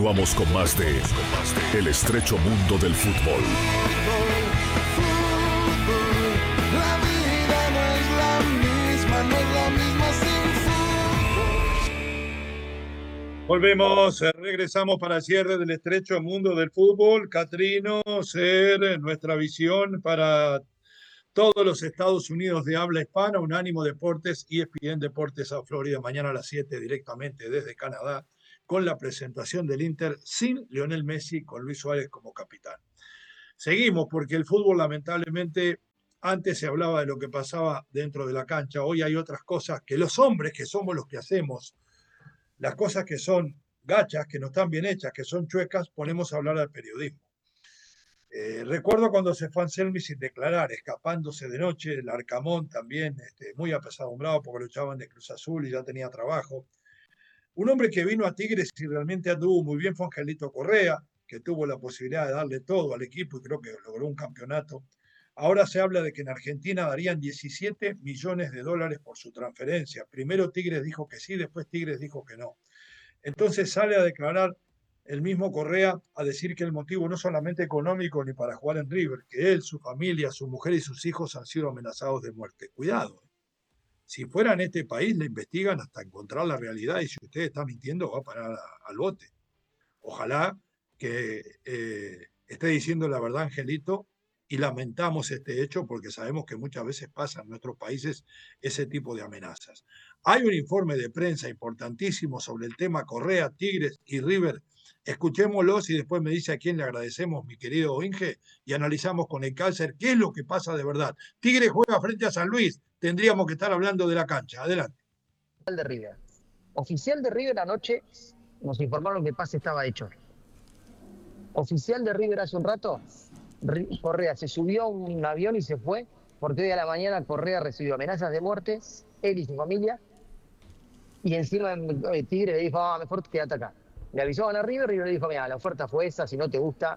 Continuamos con más de El estrecho mundo del fútbol. La vida no es la misma sin fútbol. Volvemos, regresamos para el cierre del estrecho mundo del fútbol. Catrino, Ser, nuestra visión para todos los Estados Unidos de habla hispana, Unánimo Deportes, ESPN Deportes a Florida, mañana a las 7 directamente desde Canadá, con la presentación del Inter sin Lionel Messi, con Luis Suárez como capitán. Seguimos porque el fútbol lamentablemente, antes se hablaba de lo que pasaba dentro de la cancha, hoy hay otras cosas que los hombres, que somos los que hacemos, las cosas que son gachas, que no están bien hechas, que son chuecas, ponemos a hablar al periodismo. Recuerdo cuando se fue Anselmi sin declarar, escapándose de noche, el Arcamón también, muy apesadumbrado porque lo echaban de Cruz Azul y ya tenía trabajo. Un hombre que vino a Tigres y realmente anduvo muy bien fue Angelito Correa, que tuvo la posibilidad de darle todo al equipo y creo que logró un campeonato. Ahora se habla de que en Argentina darían 17 millones de dólares por su transferencia. Primero Tigres dijo que sí, después Tigres dijo que no. Entonces sale a declarar el mismo Correa a decir que el motivo no solamente económico ni para jugar en River, que él, su familia, su mujer y sus hijos han sido amenazados de muerte. Cuidado. Si fuera en este país, le investigan hasta encontrar la realidad y si usted está mintiendo, va a parar al bote. Ojalá que esté diciendo la verdad, Angelito, y lamentamos este hecho porque sabemos que muchas veces pasa en nuestros países ese tipo de amenazas. Hay un informe de prensa importantísimo sobre el tema Correa, Tigres y River. Escuchémoslos y después me dice a quién le agradecemos, mi querido Inge, y analizamos con el cáncer qué es lo que pasa de verdad. Tigres juega frente a San Luis, tendríamos que estar hablando de la cancha. Adelante. De River. Oficial de River anoche nos informaron que el pase estaba hecho. Oficial de River hace un rato, Correa se subió a un avión y se fue, porque hoy a la mañana Correa recibió amenazas de muerte, él y su familia, y encima Tigre le dijo, mejor quédate acá. Le avisaban a River, River le dijo, mira, la oferta fue esa, si no te gusta,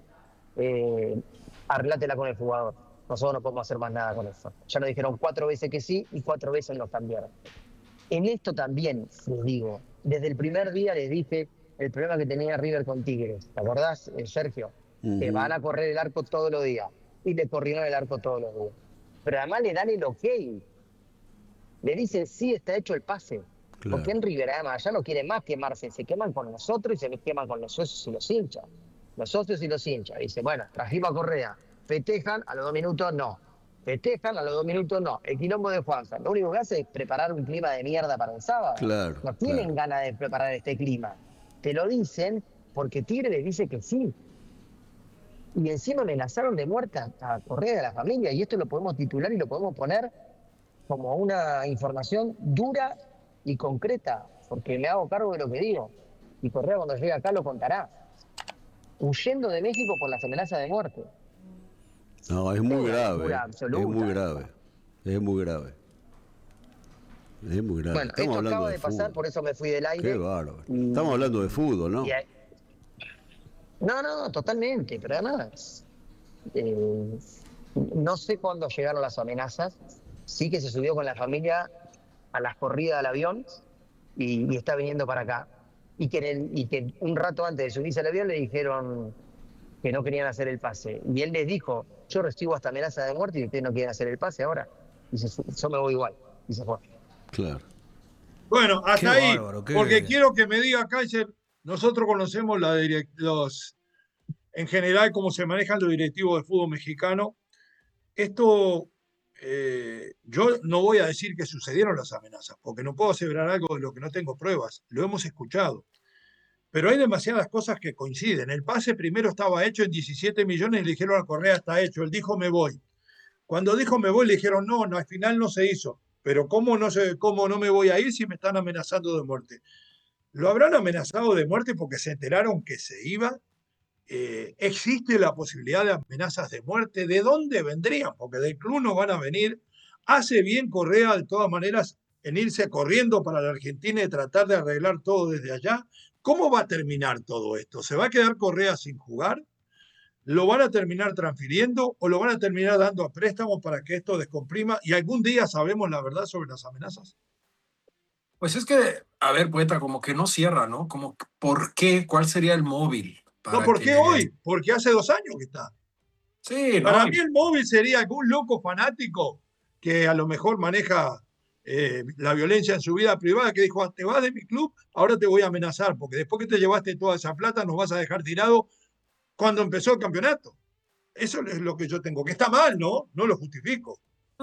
arreglátela con el jugador. Nosotros no podemos hacer más nada con eso. Ya nos dijeron 4 veces que sí y 4 veces nos cambiaron. En esto también, les digo, desde el primer día les dije el problema que tenía River con Tigres. ¿Te acordás, Sergio? Que van a correr el arco todos los días. Y le corrieron el arco todos los días. Pero además le dan el ok. Le dicen, sí, está hecho el pase. Claro. Porque en River, además, ya no quieren más quemarse. Se queman con nosotros y se queman con los socios y los hinchas. Los socios y los hinchas. Dice, bueno, trajimos a Correa. Festejan, a los 2 minutos no. Festejan, a los 2 minutos no. El quilombo de Juanza. Lo único que hace es preparar un clima de mierda para el sábado. Claro, no tienen ganas de preparar este clima. Te lo dicen porque Tigre les dice que sí. Y encima amenazaron de muerte a Correa de la familia. Y esto lo podemos titular y lo podemos poner como una información dura y concreta. Porque me hago cargo de lo que digo. Y Correa cuando llegue acá lo contará. Huyendo de México por las amenazas de muerte. No, es muy grave. Es muy grave. Es muy grave. Es muy grave. Bueno, esto acaba de pasar, por eso me fui del aire. Qué bárbaro. Estamos hablando de fútbol, ¿no? No, totalmente. Pero además, no sé cuándo llegaron las amenazas. Sí que se subió con la familia a las corridas del avión y está viniendo para acá. Y que un rato antes de subirse al avión le dijeron que no querían hacer el pase. Y él les dijo, yo recibo hasta amenaza de muerte y ustedes no quieren hacer el pase ahora. Dice, yo me voy igual. Y se fue. Claro. Bueno, hasta ahí, porque quiero que me diga, Kaiser, nosotros conocemos en general cómo se manejan los directivos del fútbol mexicano. Esto, yo no voy a decir que sucedieron las amenazas, porque no puedo aseverar algo de lo que no tengo pruebas. Lo hemos escuchado. Pero hay demasiadas cosas que coinciden. El pase primero estaba hecho en 17 millones y le dijeron a Correa, está hecho. Él dijo, me voy. Cuando dijo, me voy, le dijeron, no, al final no se hizo. Pero ¿cómo no me voy a ir si me están amenazando de muerte? ¿Lo habrán amenazado de muerte porque se enteraron que se iba? ¿Existe la posibilidad de amenazas de muerte? ¿De dónde vendrían? Porque del club no van a venir. Hace bien Correa, de todas maneras, en irse corriendo para la Argentina y tratar de arreglar todo desde allá. ¿Cómo va a terminar todo esto? ¿Se va a quedar Correa sin jugar? ¿Lo van a terminar transfiriendo o lo van a terminar dando a préstamos para que esto descomprima y algún día sabemos la verdad sobre las amenazas? Pues es que, a ver, poeta, como que no cierra, ¿no? Como, ¿por qué? ¿Cuál sería el móvil No, para ¿por qué que... hoy? Porque hace 2 años que está. Sí, ¿no? Para mí el móvil sería algún loco fanático que a lo mejor maneja la violencia en su vida privada, que dijo, te vas de mi club, ahora te voy a amenazar, porque después que te llevaste toda esa plata nos vas a dejar tirado cuando empezó el campeonato. Eso es lo que yo tengo, que está mal, ¿no? No lo justifico.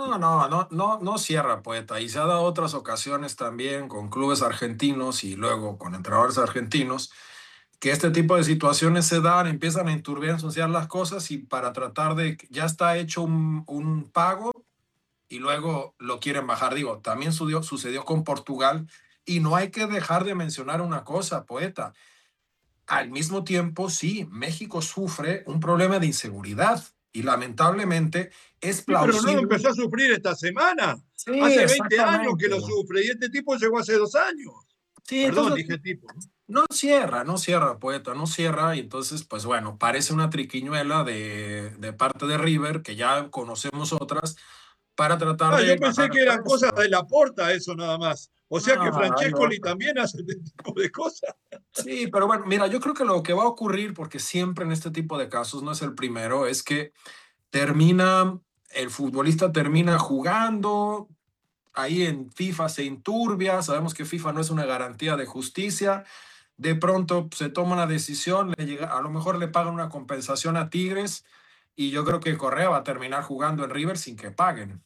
No cierra, poeta. Y se ha dado otras ocasiones también con clubes argentinos y luego con entrenadores argentinos, que este tipo de situaciones se dan, empiezan a enturbiar, ensuciar las cosas y para tratar de, ya está hecho un pago y luego lo quieren bajar. Digo, también sucedió con Portugal y no hay que dejar de mencionar una cosa, poeta. Al mismo tiempo, sí, México sufre un problema de inseguridad y lamentablemente es Sí, pero no lo plausible. empezó a sufrir esta semana. Sí, Hace 20 años que exactamente. lo sufre y este tipo llegó hace 2 años. Sí, Perdón, entonces dije tipo, ¿no? no cierra, poeta, no cierra. Y entonces, pues bueno, parece una triquiñuela de parte de River, que ya conocemos otras, para tratar Ah, yo de pensé ganar que el eran cosas precio. de la porta, eso nada más. O sea que No, hay Francescoli otra. también hace este tipo de cosas. Sí, pero bueno, mira, yo creo que lo que va a ocurrir, porque siempre en este tipo de casos no es el primero, es que termina, el futbolista termina jugando, ahí en FIFA se enturbia, sabemos que FIFA no es una garantía de justicia, de pronto se toma una decisión, a lo mejor le pagan una compensación a Tigres y yo creo que Correa va a terminar jugando en River sin que paguen.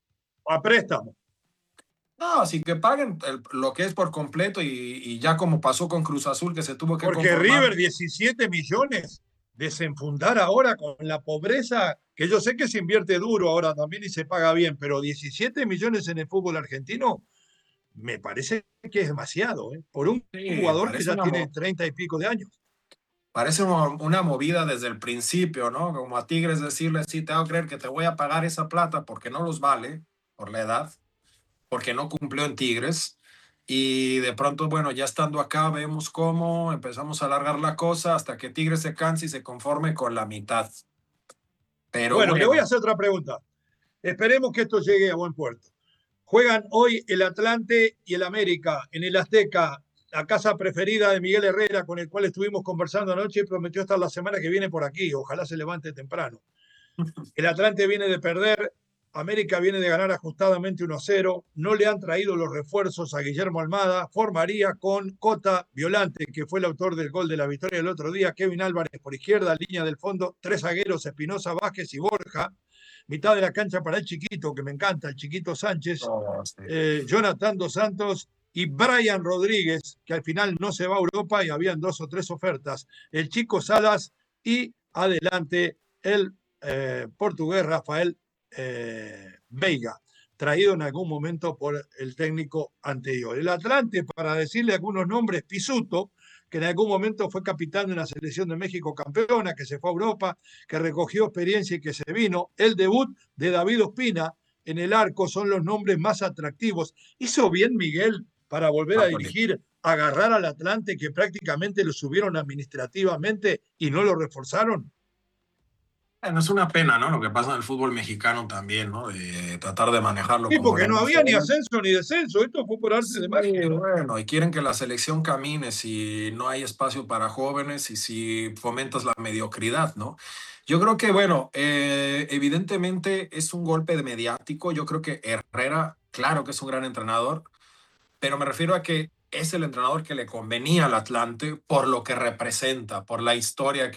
A préstamo. No, sin que paguen lo que es por completo y ya como pasó con Cruz Azul que se tuvo que Porque conformar. River, 17 millones, desenfundar ahora con la pobreza, que yo sé que se invierte duro ahora también y se paga bien, pero 17 millones en el fútbol argentino me parece que es demasiado, ¿eh? Por un Sí, jugador que ya tiene 30 y pico de años. parece una movida desde el principio, ¿no? Como a Tigres decirle, sí, te voy a creer que te voy a pagar esa plata porque no los vale por la edad, porque no cumplió en Tigres. Y de pronto, bueno, ya estando acá, vemos cómo empezamos a alargar la cosa hasta que Tigres se canse y se conforme con la mitad. Pero Bueno, le voy a bueno, hacer otra pregunta. Esperemos que esto llegue a buen puerto. Juegan hoy el Atlante y el América en el Azteca, la casa preferida de Miguel Herrera, con el cual estuvimos conversando anoche y prometió estar la semana que viene por aquí. Ojalá se levante temprano. El Atlante viene de perder, América viene de ganar ajustadamente 1-0. No le han traído los refuerzos a Guillermo Almada. Formaría con Cota Violante, que fue el autor del gol de la victoria el otro día. Kevin Álvarez por izquierda, línea del fondo. Tres zagueros, Espinosa, Vázquez y Borja. Mitad de la cancha para el chiquito, que me encanta, el chiquito Sánchez. oh, sí. Jonathan Dos Santos y Brian Rodríguez, que al final no se va a Europa y habían 2 o 3 ofertas. El chico Salas y adelante el portugués Rafael Veiga, traído en algún momento por el técnico anterior. El Atlante, para decirle algunos nombres, Pisuto, que en algún momento fue capitán de una selección de México campeona, que se fue a Europa, que recogió experiencia y que se vino. El debut de David Ospina en el arco son los nombres más atractivos. Hizo bien Miguel para volver a Napoli. dirigir, agarrar al Atlante, que prácticamente lo subieron administrativamente y no lo reforzaron. Bueno, es una pena, ¿no? Lo que pasa en el fútbol mexicano también, ¿no? De tratar de manejarlo Sí, como porque le no había ni gusta. ascenso ni descenso, esto fue por arte Sí, de magia, ¿no? bueno, y quieren que la selección camine si no hay espacio para jóvenes y si fomentas la mediocridad, ¿no? Yo creo que, bueno, evidentemente es un golpe de mediático. Yo creo que Herrera, claro que es un gran entrenador, pero me refiero a que es el entrenador que le convenía al Atlante por lo que representa, por la historia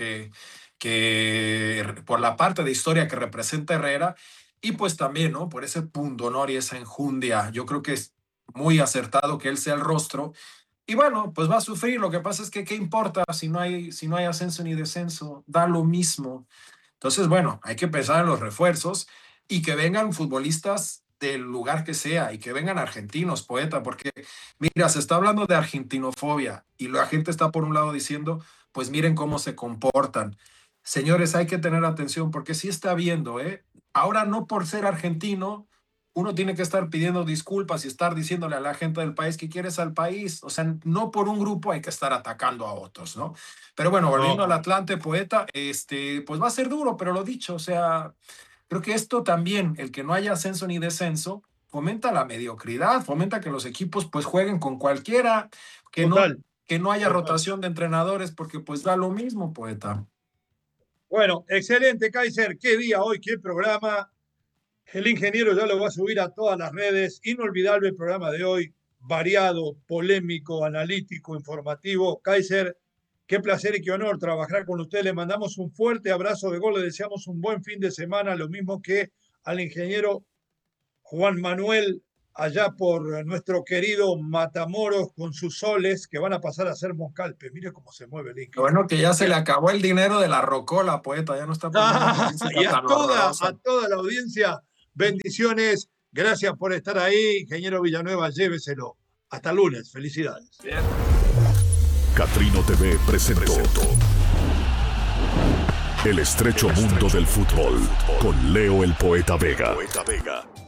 por la parte de historia que representa Herrera y pues también, ¿no? Por ese punto honor y esa enjundia. Yo creo que es muy acertado que él sea el rostro. Y bueno, pues va a sufrir. Lo que pasa es que, ¿qué importa si no hay ascenso ni descenso? Da lo mismo. Entonces, bueno, hay que pensar en los refuerzos y que vengan futbolistas del lugar que sea y que vengan argentinos, poeta, porque mira, se está hablando de argentinofobia y la gente está por un lado diciendo, pues miren cómo se comportan. Señores, hay que tener atención porque sí está viendo, ¿eh? Ahora no por ser argentino, uno tiene que estar pidiendo disculpas y estar diciéndole a la gente del país que quieres al país. O sea, no por un grupo hay que estar atacando a otros, ¿no? Pero bueno, volviendo al No, Atlante, poeta, pues va a ser duro, pero lo dicho, o sea, creo que esto también, el que no haya ascenso ni descenso, fomenta la mediocridad, fomenta que los equipos pues jueguen con cualquiera, que no haya rotación de entrenadores, porque pues da lo mismo, poeta. Bueno, excelente, Kaiser. Qué día hoy, qué programa. El ingeniero ya lo va a subir a todas las redes. Inolvidable el programa de hoy. Variado, polémico, analítico, informativo. Kaiser, qué placer y qué honor trabajar con usted. Le mandamos un fuerte abrazo de gol. Le deseamos un buen fin de semana. Lo mismo que al ingeniero Juan Manuel, allá por nuestro querido Matamoros, con sus soles que van a pasar a ser Moscalpe. Mire cómo se mueve el ingeniero. Bueno, que ya se le acabó el dinero de la rocola, poeta. Ya no está y a toda la audiencia, bendiciones. Gracias por estar ahí. Ingeniero Villanueva, lléveselo. Hasta lunes. Felicidades. Bien. Catrino TV presentó El estrecho mundo del fútbol con Leo el Poeta Vega.